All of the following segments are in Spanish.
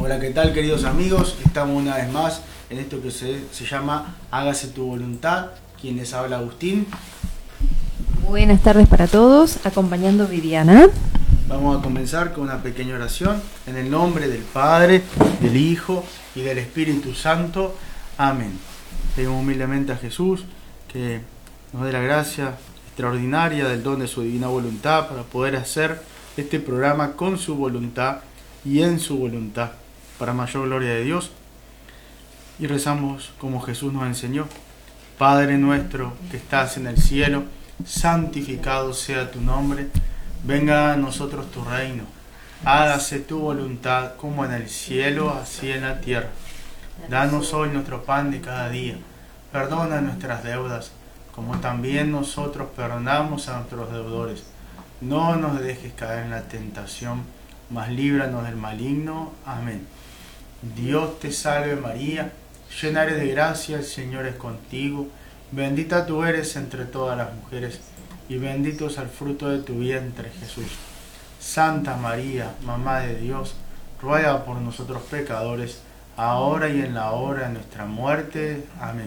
Hola, ¿qué tal, queridos amigos? Estamos una vez más en esto que se llama Hágase tu voluntad. Quien les habla, Agustín. Buenas tardes para todos, acompañando Viviana. Vamos a comenzar con una pequeña oración en el nombre del Padre, del Hijo y del Espíritu Santo. Amén. Pedimos humildemente a Jesús que nos dé la gracia extraordinaria del don de su divina voluntad para poder hacer este programa con su voluntad y en su voluntad, para mayor gloria de Dios. Y rezamos como Jesús nos enseñó: Padre nuestro que estás en el cielo, santificado sea tu nombre, venga a nosotros tu reino, hágase tu voluntad como en el cielo, así en la tierra. Danos hoy nuestro pan de cada día, perdona nuestras deudas, como también nosotros perdonamos a nuestros deudores. No nos dejes caer en la tentación, mas líbranos del maligno. Amén. Dios te salve María, llena eres de gracia, el Señor es contigo. Bendita tú eres entre todas las mujeres, y bendito es el fruto de tu vientre, Jesús. Santa María, Mamá de Dios, ruega por nosotros pecadores, ahora y en la hora de nuestra muerte. Amén.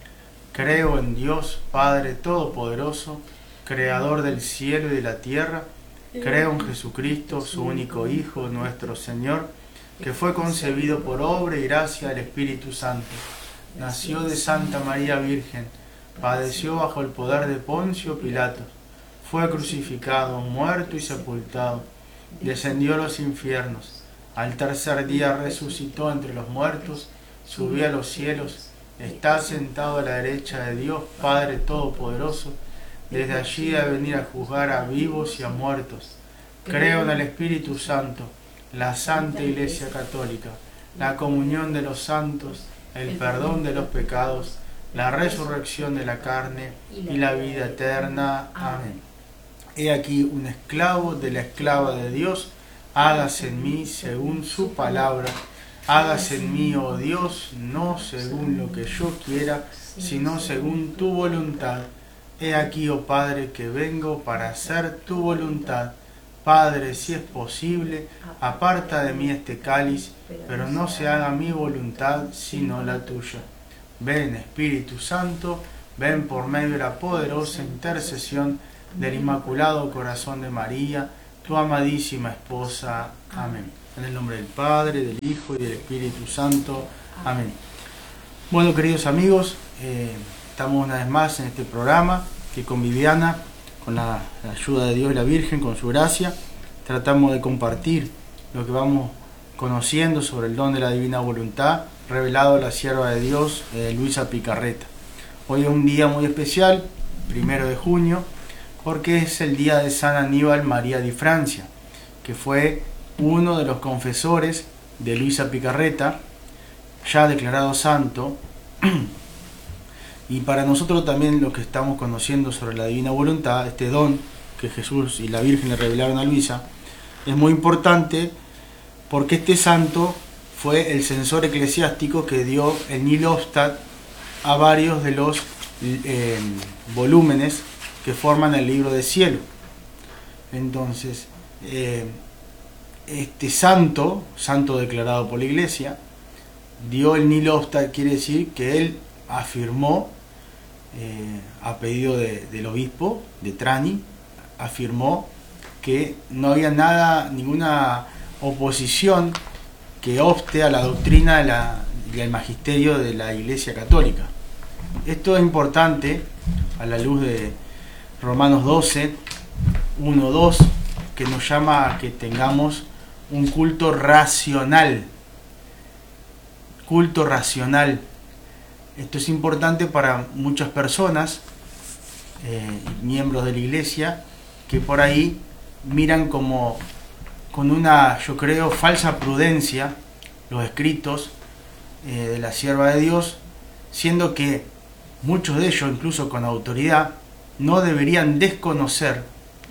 Creo en Dios, Padre Todopoderoso, Creador del cielo y de la tierra. Creo en Jesucristo, su único Hijo, nuestro Señor, que fue concebido por obra y gracia del Espíritu Santo. Nació de Santa María Virgen, padeció bajo el poder de Poncio Pilato, fue crucificado, muerto y sepultado, descendió a los infiernos, al tercer día resucitó entre los muertos, subió a los cielos, está sentado a la derecha de Dios Padre Todopoderoso. Desde allí a venir a juzgar a vivos y a muertos. Creo en el Espíritu Santo, la Santa Iglesia Católica, la comunión de los santos, el perdón de los pecados, la resurrección de la carne y la vida eterna. Amén. He aquí un esclavo de la esclava de Dios, hágase en mí según su palabra. Hágase en mí, oh Dios, no según lo que yo quiera, sino según tu voluntad. He aquí, oh Padre, que vengo para hacer tu voluntad. Padre, si es posible, aparta de mí este cáliz, pero no se haga mi voluntad, sino la tuya. Ven, Espíritu Santo, ven por medio de la poderosa intercesión del Inmaculado Corazón de María, tu amadísima esposa. Amén. En el nombre del Padre, del Hijo y del Espíritu Santo. Amén. Bueno, queridos amigos, estamos una vez más en este programa que con Viviana, con la ayuda de Dios y la Virgen, con su gracia, tratamos de compartir lo que vamos conociendo sobre el don de la divina voluntad revelado a la sierva de Dios, Luisa Picarreta. Hoy es un día muy especial, 1 de junio, porque es el día de San Aníbal María di Francia, que fue uno de los confesores de Luisa Picarreta, ya declarado santo. Y para nosotros también, los que estamos conociendo sobre la divina voluntad, este don que Jesús y la Virgen le revelaron a Luisa, es muy importante porque este santo fue el censor eclesiástico que dio el nihil obstat a varios de los volúmenes que forman el libro del cielo. Entonces, este santo declarado por la Iglesia, dio el nihil obstat, quiere decir que él afirmó, a pedido del obispo de Trani, afirmó que no había ninguna oposición que obste a la doctrina y al magisterio de la Iglesia Católica. Esto es importante a la luz de Romanos 12, 1, 2, que nos llama a que tengamos un culto racional. Culto racional. Esto es importante para muchas personas, miembros de la Iglesia, que por ahí miran como con una, yo creo, falsa prudencia los escritos de la sierva de Dios, siendo que muchos de ellos, incluso con autoridad, no deberían desconocer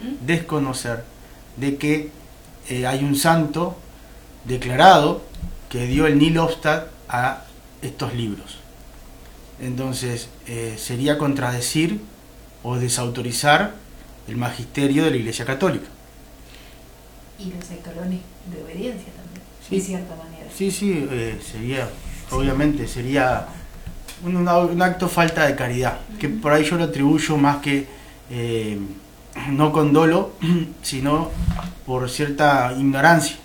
de que hay un santo declarado que dio el nihil obstat a estos libros. Entonces sería contradecir o desautorizar el magisterio de la Iglesia Católica. Y los escalones de obediencia también. de cierta manera. Sí, sería, obviamente, sería un acto falta de caridad, que por ahí yo lo atribuyo más que no con dolo, sino por cierta ignorancia.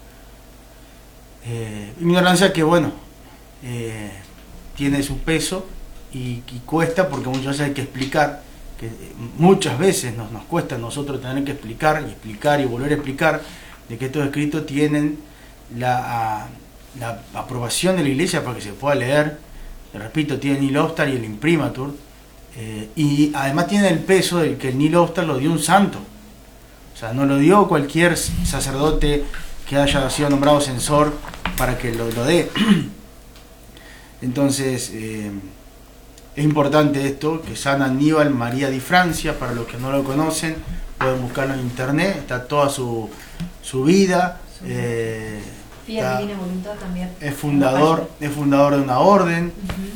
Ignorancia que, bueno, tiene su peso y cuesta, porque muchas veces hay que explicar, que muchas veces nos cuesta a nosotros tener que explicar y volver a explicar de que estos escritos tienen la aprobación de la Iglesia para que se pueda leer. Te repito, tiene el Nihil Obstar y el Imprimatur, y además tiene el peso de que el Nihil Obstar lo dio un santo, o sea, no lo dio cualquier sacerdote que haya sido nombrado censor para que lo dé. Entonces es importante esto, que San Aníbal María di Francia, para los que no lo conocen, pueden buscarlo en internet, está toda su vida. Fiat Divina Voluntad también. Es fundador de una orden.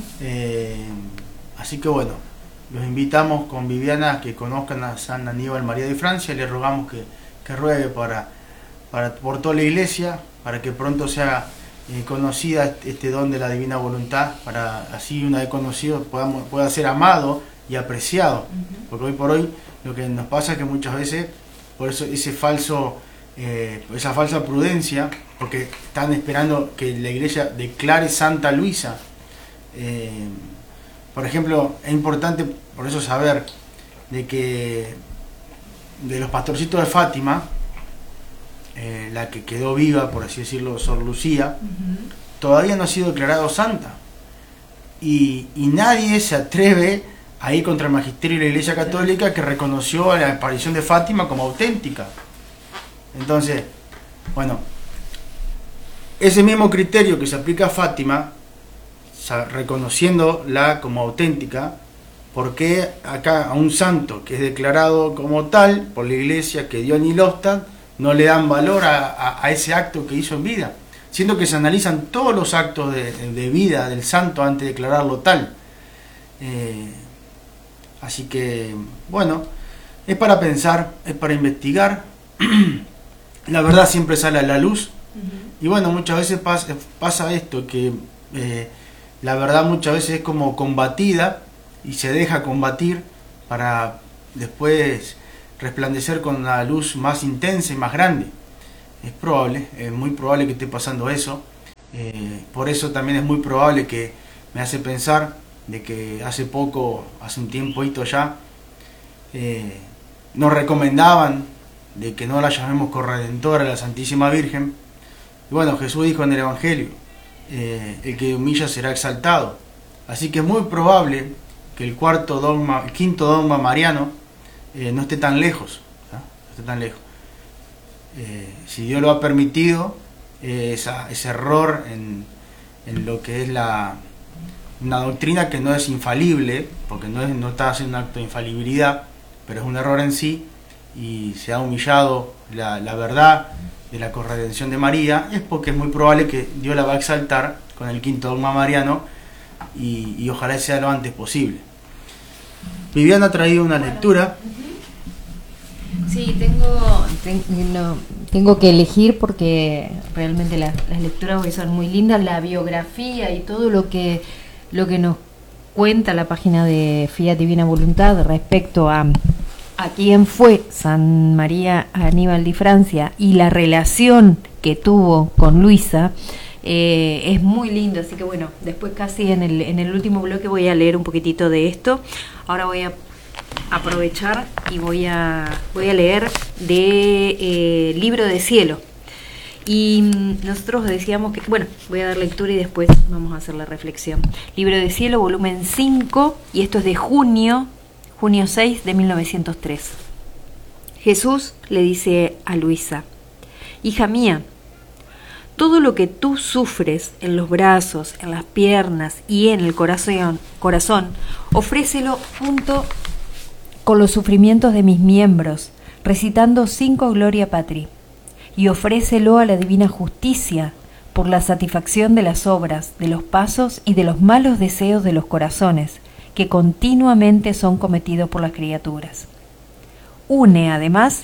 Así que bueno, los invitamos con Viviana a que conozcan a San Aníbal María di Francia, y le rogamos que ruegue por toda la Iglesia, para que pronto sea conocida este don de la Divina Voluntad, para así, una vez conocido, pueda ser amado y apreciado. Porque hoy por hoy lo que nos pasa es que muchas veces, por eso esa falsa prudencia, porque están esperando que la Iglesia declare Santa Luisa. Por ejemplo, es importante por eso saber de los pastorcitos de Fátima, la que quedó viva, por así decirlo, Sor Lucía, todavía no ha sido declarado santa, y nadie se atreve a ir contra el magisterio de la Iglesia Católica, que reconoció la aparición de Fátima como auténtica. Entonces, bueno, ese mismo criterio que se aplica a Fátima, reconociéndola como auténtica, ¿por qué acá a un santo que es declarado como tal por la Iglesia, que dio el Nihil Obstar, no le dan valor a ese acto que hizo en vida? Siendo que se analizan todos los actos de vida del santo antes de declararlo tal. Así que, bueno, es para pensar, es para investigar. La verdad siempre sale a la luz. Y bueno, muchas veces pasa esto, que la verdad muchas veces es como combatida y se deja combatir para después resplandecer con una luz más intensa y más grande. Es muy probable que esté pasando eso. Por eso también es muy probable que me hace pensar de que hace un tiempito ya, nos recomendaban de que no la llamemos corredentora a la Santísima Virgen. Y bueno, Jesús dijo en el Evangelio, el que humilla será exaltado. Así que es muy probable que el quinto dogma mariano no esté tan lejos, ¿no? No esté tan lejos. Si Dios lo ha permitido, ese error en lo que es una doctrina que no es infalible, porque no está haciendo un acto de infalibilidad, pero es un error en sí, y se ha humillado la verdad de la corredención de María, es porque es muy probable que Dios la va a exaltar con el quinto dogma mariano, y ojalá sea lo antes posible. Viviana ha traído una lectura. Sí, tengo que elegir, porque realmente las lecturas hoy son muy lindas, la biografía y todo lo que nos cuenta la página de Fiat Divina Voluntad respecto a quién fue San María Aníbal di Francia y la relación que tuvo con Luisa. Es muy lindo, así que bueno, después casi en el último bloque voy a leer un poquitito de esto. Ahora voy a aprovechar y voy a leer de Libro de Cielo. Y nosotros decíamos que, bueno, voy a dar lectura y después vamos a hacer la reflexión. Libro de Cielo, volumen 5, y esto es de junio 6 de 1903. Jesús le dice a Luisa: hija mía, todo lo que tú sufres en los brazos, en las piernas y en el corazón, ofrécelo junto con los sufrimientos de mis miembros, recitando 5 Gloria Patri, y ofrécelo a la divina justicia por la satisfacción de las obras, de los pasos y de los malos deseos de los corazones, que continuamente son cometidos por las criaturas. Une, además,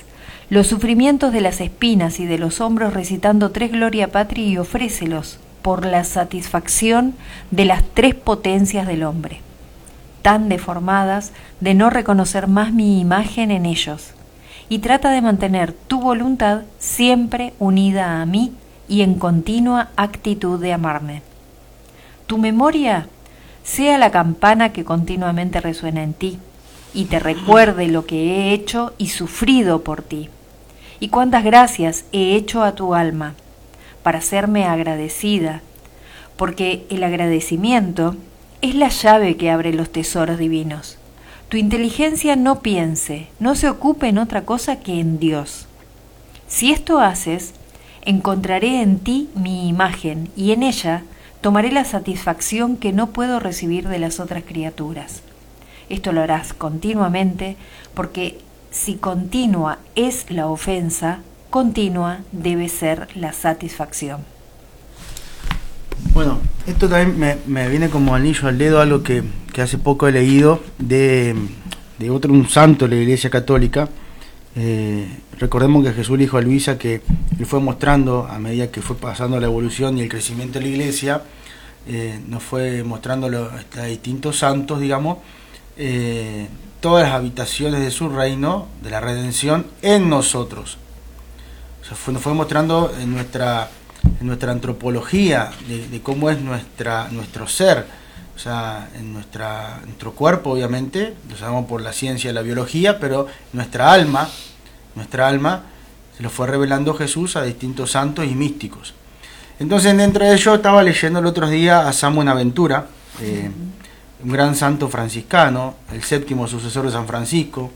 los sufrimientos de las espinas y de los hombros recitando 3 Gloria Patri y ofrécelos por la satisfacción de las 3 potencias del hombre, tan deformadas de no reconocer más mi imagen en ellos, y trata de mantener tu voluntad siempre unida a mí y en continua actitud de amarme. Tu memoria sea la campana que continuamente resuena en ti y te recuerde lo que he hecho y sufrido por ti, y cuántas gracias he hecho a tu alma para hacerme agradecida, porque el agradecimiento es la llave que abre los tesoros divinos. Tu inteligencia no piense, no se ocupe en otra cosa que en Dios. Si esto haces, encontraré en ti mi imagen y en ella tomaré la satisfacción que no puedo recibir de las otras criaturas. Esto lo harás continuamente, porque si continua es la ofensa, continua debe ser la satisfacción. Bueno, esto también me viene como anillo al dedo algo que hace poco he leído de un santo de la Iglesia Católica. Recordemos que Jesús le dijo a Luisa que él fue mostrando, a medida que fue pasando la evolución y el crecimiento de la Iglesia, nos fue mostrando a distintos santos, digamos, todas las habitaciones de su reino, de la redención, en nosotros. O sea, nos fue mostrando en nuestra antropología de cómo es nuestro ser, o sea, en nuestro cuerpo, obviamente, lo sabemos por la ciencia y la biología, pero nuestra alma se lo fue revelando Jesús a distintos santos y místicos. Entonces, dentro de ello, estaba leyendo el otro día a San Buenaventura, un gran santo franciscano, el 7º sucesor de San Francisco,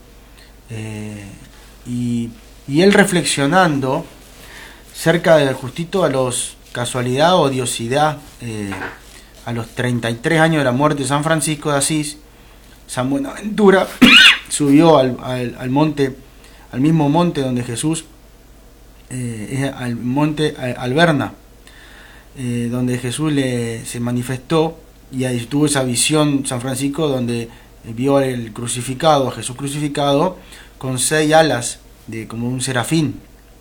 y él reflexionando cerca del justito a los casualidad o odiosidad, a los 33 años de la muerte de San Francisco de Asís, San Buenaventura subió al monte, al mismo monte donde Jesús, al monte Alberna, donde Jesús se manifestó, y ahí tuvo esa visión San Francisco donde vio el crucificado, a Jesús crucificado con 6 alas como un serafín,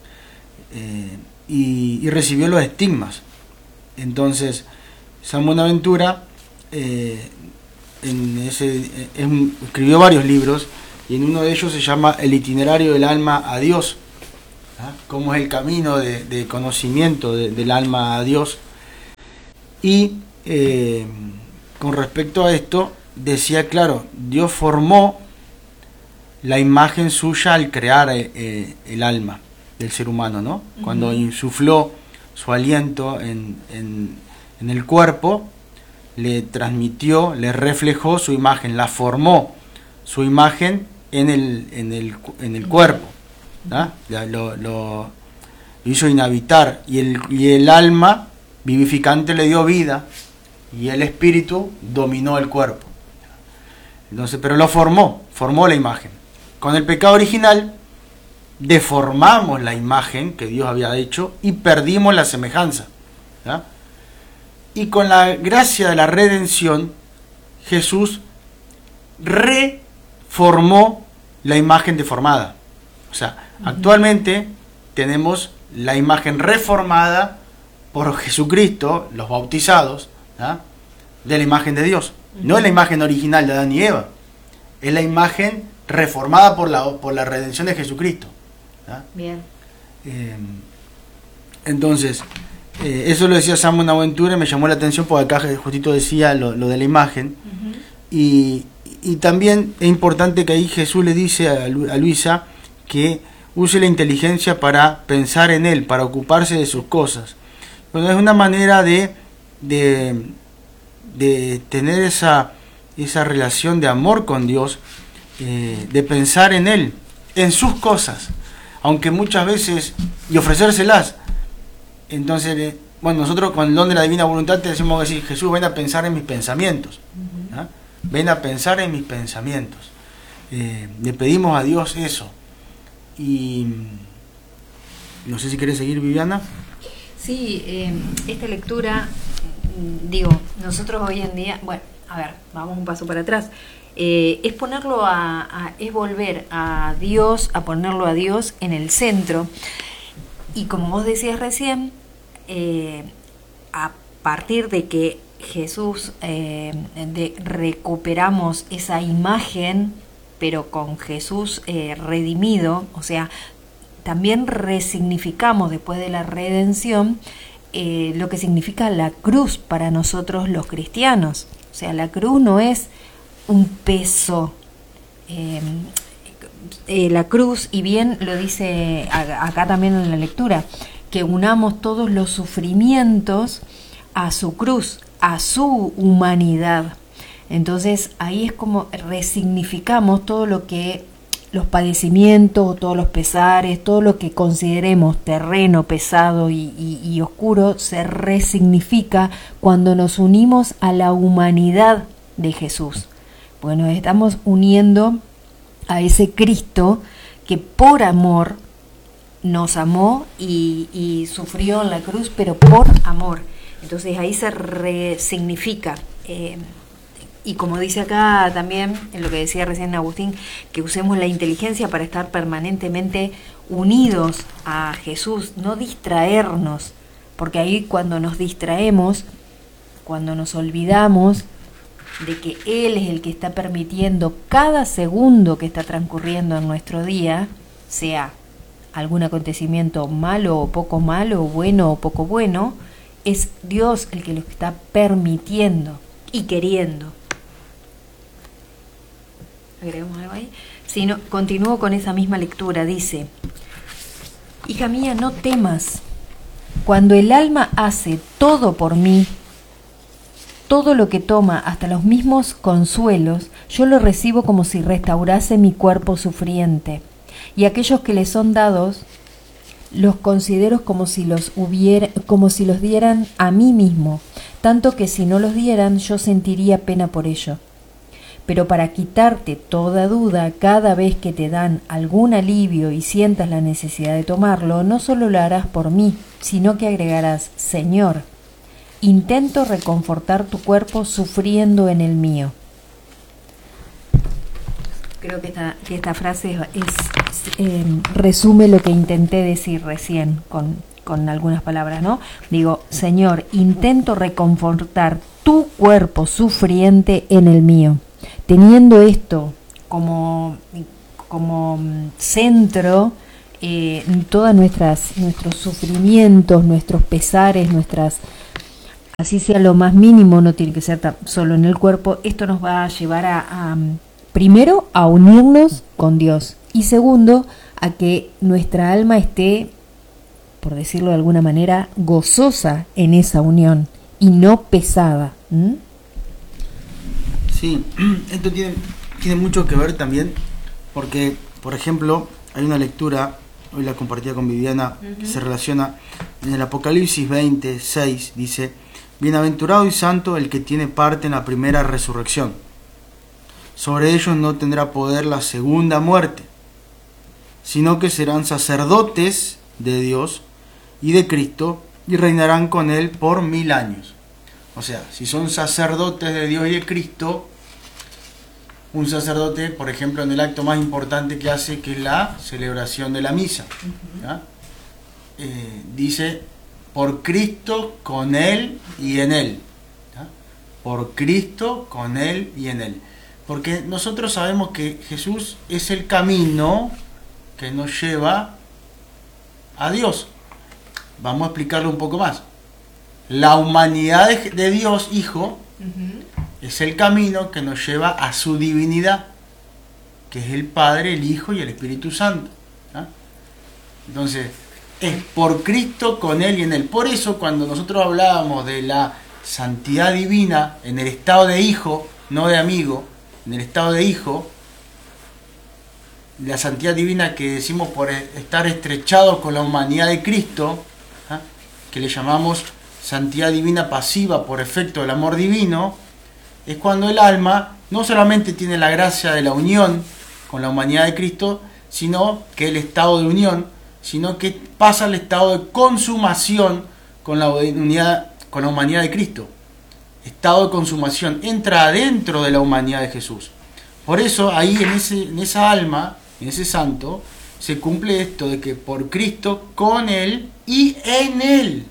y recibió los estigmas. Entonces San Buenaventura escribió varios libros, y en uno de ellos se llama El itinerario del alma a Dios, cómo es el camino de conocimiento del alma a Dios. Y con respecto a esto decía, claro, Dios formó la imagen suya al crear el alma del ser humano, ¿no? Uh-huh. Cuando insufló su aliento en el cuerpo, le transmitió, le reflejó su imagen, la formó su imagen en el cuerpo, ¿no? Lo hizo inhabitar, y el alma vivificante le dio vida, y el espíritu dominó el cuerpo. Entonces, pero lo formó la imagen. Con el pecado original deformamos la imagen que Dios había hecho y perdimos la semejanza, ¿ya? Y con la gracia de la redención, Jesús reformó la imagen deformada. O sea, actualmente tenemos la imagen reformada por Jesucristo, los bautizados, ¿ya?, de la imagen de Dios. No es la imagen original de Adán y Eva, es la imagen reformada por la redención de Jesucristo, ¿ya? Bien. Entonces, eso lo decía San Buenaventura, y me llamó la atención porque acá justito decía lo de la imagen. Uh-huh. Y también es importante que ahí Jesús le dice a Luisa que use la inteligencia para pensar en Él, para ocuparse de sus cosas. Bueno, es una manera de tener esa relación de amor con Dios, de pensar en Él, en sus cosas, aunque muchas veces, y ofrecérselas. Entonces, bueno, nosotros con el don de la divina voluntad te decimos decir, Jesús, ven a pensar en mis pensamientos, ¿no? Ven a pensar en mis pensamientos. Le pedimos a Dios eso. Y no sé si querés seguir, Viviana. Sí, esta lectura, digo, nosotros hoy en día, bueno, a ver, vamos un paso para atrás. es ponerlo es volver a Dios, a ponerlo a Dios en el centro. Y como vos decías recién, a partir de que Jesús, recuperamos esa imagen, pero con Jesús redimido, o sea, también resignificamos después de la redención lo que significa la cruz para nosotros los cristianos. O sea, la cruz no es un peso. La cruz, y bien lo dice acá también en la lectura, que unamos todos los sufrimientos a su cruz, a su humanidad. Entonces ahí es como resignificamos todo lo que los padecimientos, todos los pesares, todo lo que consideremos terreno, pesado y oscuro, se resignifica cuando nos unimos a la humanidad de Jesús. Bueno, estamos uniendo a ese Cristo que por amor nos amó y sufrió en la cruz, pero por amor. Entonces ahí se resignifica. Y como dice acá también, en lo que decía recién Agustín, que usemos la inteligencia para estar permanentemente unidos a Jesús, no distraernos, porque ahí cuando nos distraemos, cuando nos olvidamos de que Él es el que está permitiendo cada segundo que está transcurriendo en nuestro día, sea algún acontecimiento malo o poco malo, bueno o poco bueno, es Dios el que lo está permitiendo y queriendo. Agregamos algo ahí. Si no, continúo con esa misma lectura. Dice: hija mía, no temas. Cuando el alma hace todo por mí, todo lo que toma, hasta los mismos consuelos, yo lo recibo como si restaurase mi cuerpo sufriente. Y aquellos que le son dados, los considero como si los dieran a mí mismo, tanto que si no los dieran, yo sentiría pena por ello. Pero para quitarte toda duda, cada vez que te dan algún alivio y sientas la necesidad de tomarlo, no solo lo harás por mí, sino que agregarás: Señor, intento reconfortar tu cuerpo sufriendo en el mío. Creo que esta frase resume lo que intenté decir recién con algunas palabras, ¿no? Digo: Señor, intento reconfortar tu cuerpo sufriente en el mío. Teniendo esto como centro, todos nuestros sufrimientos, nuestros pesares, así sea lo más mínimo, no tiene que ser solo en el cuerpo, esto nos va a llevar primero a unirnos con Dios, y segundo, a que nuestra alma esté, por decirlo de alguna manera, gozosa en esa unión y no pesada. Sí, esto tiene mucho que ver también, porque, por ejemplo, hay una lectura, hoy la compartía con Viviana, que se relaciona en el Apocalipsis 26, dice: bienaventurado y santo el que tiene parte en la primera resurrección. Sobre ellos no tendrá poder la segunda muerte, sino que serán sacerdotes de Dios y de Cristo, y reinarán con Él por 1000 años. O sea, si son sacerdotes de Dios y de Cristo, un sacerdote, por ejemplo, en el acto más importante que hace, que es la celebración de la misa, ¿ya? Dice: por Cristo, con Él y en Él. ¿Ya? Por Cristo, con Él y en Él. Porque nosotros sabemos que Jesús es el camino que nos lleva a Dios. Vamos a explicarlo un poco más. La humanidad de Dios, Hijo, es el camino que nos lleva a su divinidad, que es el Padre, el Hijo y el Espíritu Santo. ¿Ah? Entonces, es por Cristo, con Él y en Él. Por eso, cuando nosotros hablábamos de la santidad divina en el estado de hijo, no de amigo, en el estado de hijo, la santidad divina que decimos por estar estrechados con la humanidad de Cristo, ¿ah? Que le llamamos santidad divina pasiva por efecto del amor divino, es cuando el alma no solamente tiene la gracia de la unión con la humanidad de Cristo, sino que el estado de unión, sino que pasa al estado de consumación con la humanidad de Cristo. Estado de consumación, entra adentro de la humanidad de Jesús. Por eso ahí en esa alma, en ese santo, se cumple esto de que por Cristo, con Él y en Él,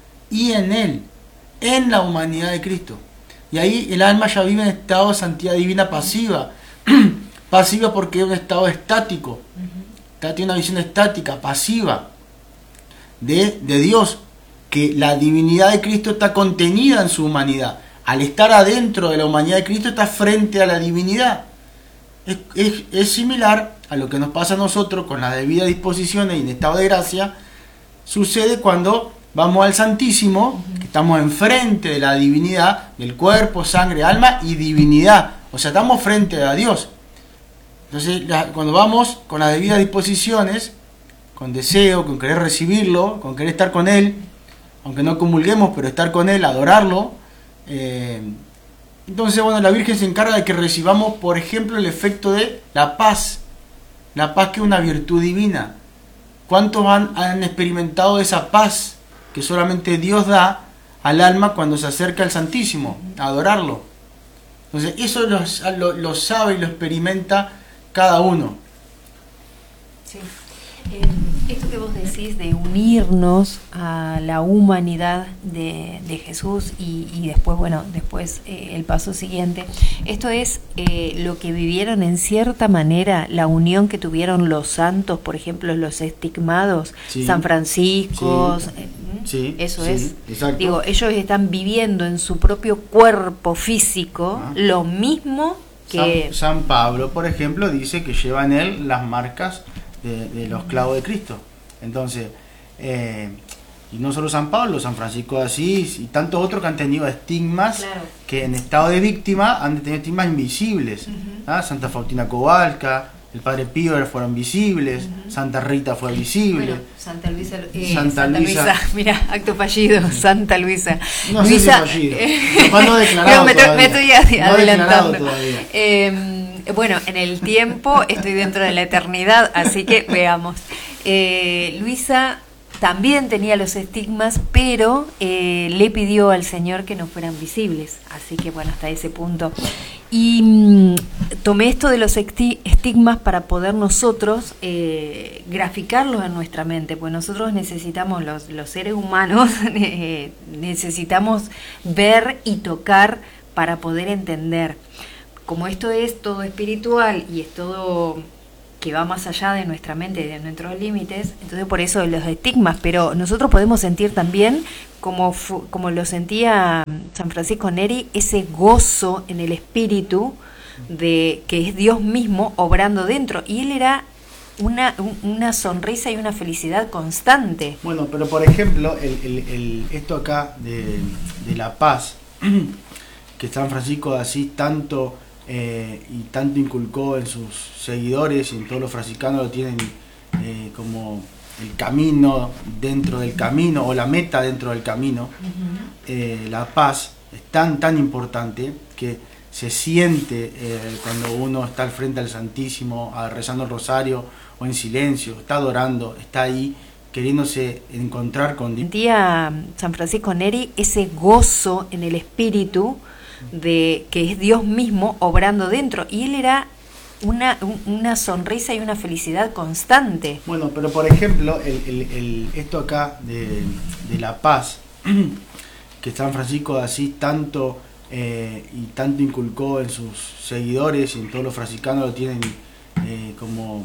en la humanidad de Cristo. Y ahí el alma ya vive en estado de santidad divina pasiva. Pasiva porque es un estado estático. Tiene una visión estática, pasiva, de Dios, que la divinidad de Cristo está contenida en su humanidad. Al estar adentro de la humanidad de Cristo está frente a la divinidad. Es similar a lo que nos pasa a nosotros con las debidas disposiciones y en estado de gracia. Sucede cuando vamos al Santísimo, que estamos enfrente de la divinidad, del cuerpo, sangre, alma y divinidad. O sea, estamos frente a Dios. Entonces, cuando vamos con las debidas disposiciones, con deseo, con querer recibirlo, con querer estar con Él, aunque no comulguemos, pero estar con Él, adorarlo, entonces, bueno, la Virgen se encarga de que recibamos, por ejemplo, el efecto de la paz que es una virtud divina. ¿Cuántos han experimentado esa paz que solamente Dios da al alma cuando se acerca al Santísimo, a adorarlo? Entonces, eso lo sabe y lo experimenta cada uno. Sí. Esto que vos decís de unirnos a la humanidad de Jesús y después, el paso siguiente, esto es lo que vivieron en cierta manera, la unión que tuvieron los santos, por ejemplo, los estigmados, sí, San Francisco, sí, eso sí, es. Exacto. Digo, ellos están viviendo en su propio cuerpo físico lo mismo que... San Pablo, por ejemplo, dice que lleva en él las marcas de los clavos de Cristo. Entonces, y no solo San Pablo, San Francisco de Asís y tantos otros que han tenido estigmas, claro, que en estado de víctima han tenido estigmas invisibles. Santa Faustina Kowalska, el Padre Pío fueron visibles, Santa Rita fue visible. Bueno, Santa Luisa, mira, acto fallido, Santa Luisa. No Luisa, sé si fallido. No declarado me todavía. estoy adelantando. Todavía. Bueno, en el tiempo estoy dentro de la eternidad, así que veamos. Luisa también tenía los estigmas, pero le pidió al Señor que no fueran visibles, así que bueno, hasta ese punto. Y tomé esto de los estigmas para poder nosotros graficarlos en nuestra mente, pues nosotros necesitamos, los seres humanos, necesitamos ver y tocar para poder entender. Como esto es todo espiritual y es todo que va más allá de nuestra mente y de nuestros límites, entonces por eso los estigmas, pero nosotros podemos sentir también, como lo sentía San Francisco Neri, ese gozo en el espíritu de que es Dios mismo obrando dentro, y él era una sonrisa y una felicidad constante. Bueno, pero por ejemplo, esto acá de la paz, que San Francisco de Asís tanto inculcó en sus seguidores y en todos los franciscanos lo tienen como el camino dentro del camino o la meta dentro del camino. La paz es tan importante que se siente cuando uno está al frente del Santísimo rezando el rosario o en silencio, está adorando, está ahí queriéndose encontrar con Dios. Sentía San Francisco Neri ese gozo en el espíritu de que es Dios mismo obrando dentro, y él era una sonrisa y una felicidad constante. Bueno, pero por ejemplo, esto acá de la paz, que San Francisco de Asís tanto inculcó en sus seguidores y en todos los franciscanos lo tienen como